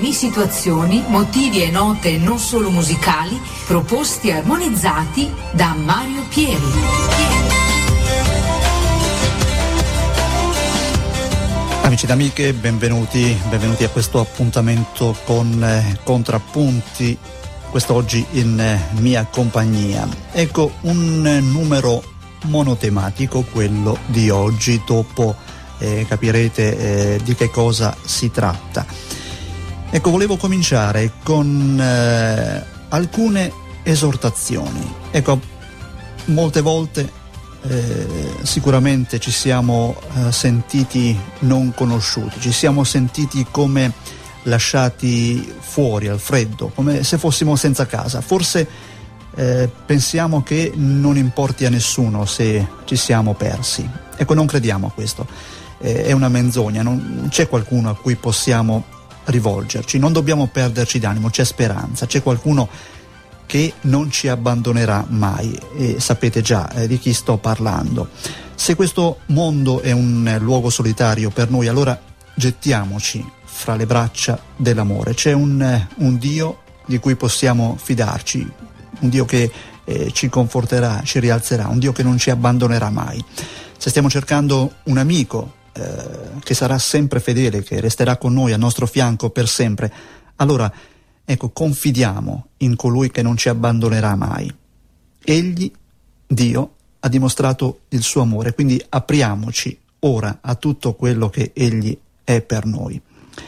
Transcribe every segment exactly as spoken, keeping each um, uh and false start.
brani, situazioni, motivi e note non solo musicali, proposti e armonizzati da Mario Pieri. Amici ed amiche, benvenuti, benvenuti a questo appuntamento con eh, Contrappunti, quest'oggi in eh, mia compagnia. Ecco, un eh, numero monotematico, quello di oggi. Dopo eh, capirete eh, di che cosa si tratta. Ecco, volevo cominciare con eh, alcune esortazioni. Ecco, molte volte Eh, sicuramente ci siamo eh, sentiti non conosciuti, ci siamo sentiti come lasciati fuori al freddo, come se fossimo senza casa. Forse eh, pensiamo che non importi a nessuno se ci siamo persi. Ecco, non crediamo a questo, eh, è una menzogna, non c'è qualcuno a cui possiamo rivolgerci, non dobbiamo perderci d'animo, c'è speranza, c'è qualcuno che non ci abbandonerà mai, e sapete già eh, di chi sto parlando. Se questo mondo è un eh, luogo solitario per noi, allora gettiamoci fra le braccia dell'amore. C'è un, eh, un Dio di cui possiamo fidarci, un Dio che eh, ci conforterà, ci rialzerà, un Dio che non ci abbandonerà mai. Se stiamo cercando un amico eh, che sarà sempre fedele, che resterà con noi al nostro fianco per sempre, allora ecco, confidiamo in colui che non ci abbandonerà mai. Egli, Dio, ha dimostrato il suo amore, quindi apriamoci ora a tutto quello che Egli è per noi.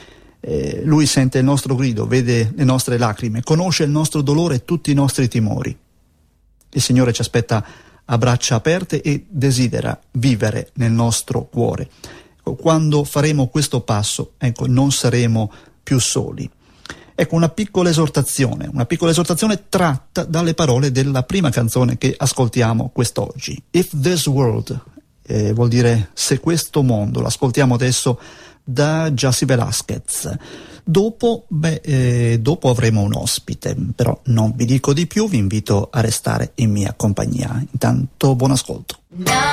Eh, lui sente il nostro grido, vede le nostre lacrime, conosce il nostro dolore e tutti i nostri timori. Il Signore ci aspetta a braccia aperte e desidera vivere nel nostro cuore. Ecco, quando faremo questo passo, ecco, non saremo più soli. Ecco, una piccola esortazione, una piccola esortazione tratta dalle parole della prima canzone che ascoltiamo quest'oggi. If this world, eh, vuol dire se questo mondo, l'ascoltiamo adesso da Jassi Velasquez. Dopo, beh, eh, dopo avremo un ospite, però non vi dico di più, vi invito a restare in mia compagnia. Intanto buon ascolto.